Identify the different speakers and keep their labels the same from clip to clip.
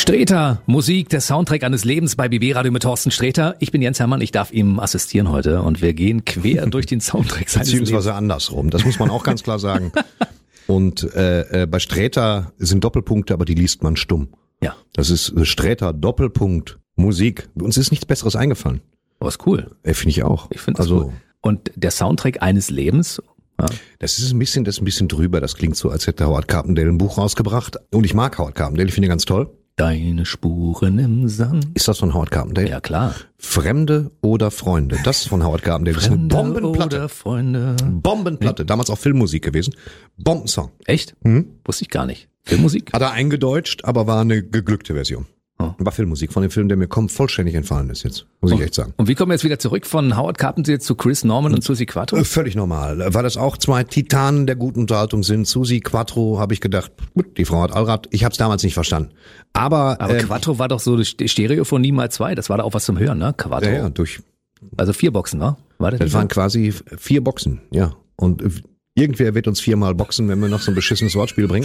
Speaker 1: Sträter, Musik, der Soundtrack eines Lebens bei BB Radio mit Thorsten Sträter. Ich bin Jens Hermann, ich darf ihm assistieren heute und wir gehen quer durch den Soundtrack seines Lebens.
Speaker 2: Beziehungsweise andersrum, das muss man auch ganz klar sagen. Und bei Sträter sind Doppelpunkte, aber die liest man stumm.
Speaker 1: Ja.
Speaker 2: Das ist Sträter, Doppelpunkt, Musik. Uns ist nichts Besseres eingefallen.
Speaker 1: Aber ist cool.
Speaker 2: Finde ich auch.
Speaker 1: Ich finde das cool. Und der Soundtrack eines Lebens? Ja.
Speaker 2: Das ist ein bisschen drüber. Das klingt so, als hätte Howard Carpendale ein Buch rausgebracht. Und ich mag Howard Carpendale, ich finde ihn ganz toll.
Speaker 1: Deine Spuren im Sand.
Speaker 2: Ist das von Howard Carpendale?
Speaker 1: Ja, klar.
Speaker 2: Fremde oder Freunde. Das ist von Howard Carpendale. Das ist eine Bombenplatte.
Speaker 1: Oder Freunde.
Speaker 2: Bombenplatte. Damals auch Filmmusik gewesen. Bombensong.
Speaker 1: Echt? Wusste ich gar nicht. Filmmusik?
Speaker 2: Hat er eingedeutscht, aber war eine geglückte Version.
Speaker 1: Oh.
Speaker 2: War Filmmusik von dem Film, der mir vollständig entfallen ist jetzt. Muss ich echt sagen.
Speaker 1: Und wie kommen wir jetzt wieder zurück von Howard Carpendale zu Chris Norman und Suzi Quatro?
Speaker 2: Völlig normal. Weil das auch zwei Titanen der guten Unterhaltung sind. Suzi Quatro, habe ich gedacht, gut, die Frau hat Allrad. Ich habe es damals nicht verstanden. Aber
Speaker 1: Quattro war doch so die Stereophonie mal 2. Das war da auch was zum Hören, ne? Quattro.
Speaker 2: Ja,
Speaker 1: Also 4 Boxen, wa? War
Speaker 2: das waren quasi 4 Boxen, ja. Und irgendwer wird uns 4-mal boxen, wenn wir noch so ein beschissenes Wortspiel bringen.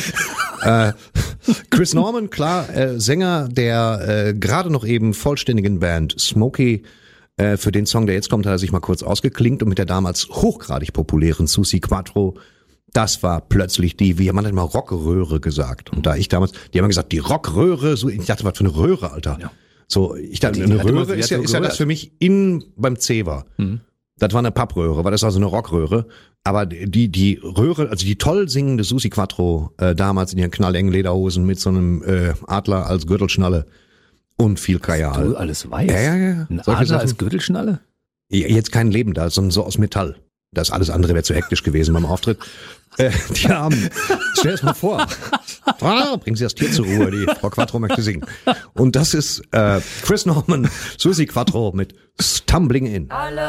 Speaker 2: Chris Norman, klar, Sänger der gerade noch eben vollständigen Band Smokey. Für den Song, der jetzt kommt, hat er sich mal kurz ausgeklinkt und mit der damals hochgradig populären Suzi Quatro. Das war plötzlich wie man hat immer Rockröhre gesagt. Und da ich damals, die haben immer gesagt, die Rockröhre, so, ich dachte, was für eine Röhre, Alter. Ja. So, ich dachte, eine Röhre ist ja das für mich beim C war. Mhm. Das war eine Pappröhre, war das also eine Rockröhre. Aber die Röhre, also die toll singende Suzi Quatro, damals in ihren knallengen Lederhosen mit so einem Adler als Gürtelschnalle und viel Kajal.
Speaker 1: Du alles weiß?
Speaker 2: Ja.
Speaker 1: Ein Adler als Gürtelschnalle?
Speaker 2: Jetzt kein Leben da, sondern so aus Metall. Das alles andere wäre zu hektisch gewesen beim Auftritt. Die haben, stell es mal vor, bringen Sie das Tier zur Ruhe, die Frau Quatro möchte singen. Und das ist Chris Norman, Suzi Quatro mit Stumbling In.